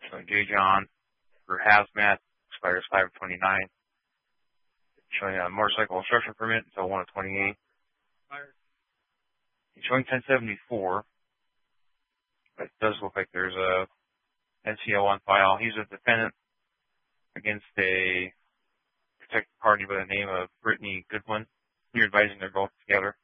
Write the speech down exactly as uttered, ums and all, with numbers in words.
Showing J. John for hazmat, expires five of twenty-nine. Showing a motorcycle instruction permit until one of twenty-eight. Showing ten seventy-four. But it does look like there's a N C O on file. He's a defendant against a protected party by the name of Brittany Goodwin. You're advising they're both together.